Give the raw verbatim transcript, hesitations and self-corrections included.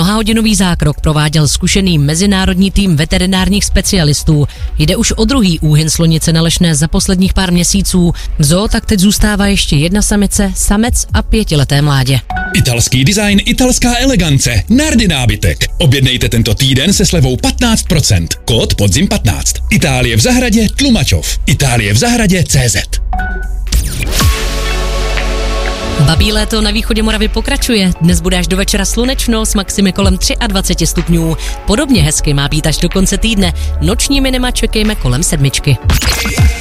Mnohahodinový zákrok prováděl zkušený mezinárodní tým veterinárních specialistů. Jde už o druhý úhyn slonice na Lešné za posledních pár měsíců. V zoo tak teď zůstává ještě jedna samice, samec a pětileté mládě. Italský design, italská elegance, Nardi nábytek. Objednejte tento týden se slevou patnáct procent. Kód podzim patnáct. Itálie v zahradě Tlumačov. Itálie v zahradě C Z. Babí léto na východě Moravy pokračuje. Dnes bude až do večera slunečno s maximy kolem dvacet tři stupňů. Podobně hezky má být až do konce týdne. Noční minima čekejme kolem sedmičky.